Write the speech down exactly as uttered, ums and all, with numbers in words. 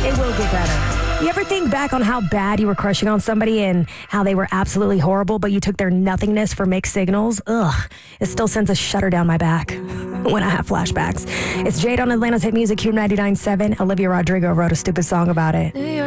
It will get better. You ever think back on how bad you were crushing on somebody and how they were absolutely horrible, but you took their nothingness for mixed signals? Ugh, it still sends a shudder down my back when I have flashbacks. It's Jade on Atlanta's Hit Music, Q ninety-nine point seven. Olivia Rodrigo wrote a stupid song about it.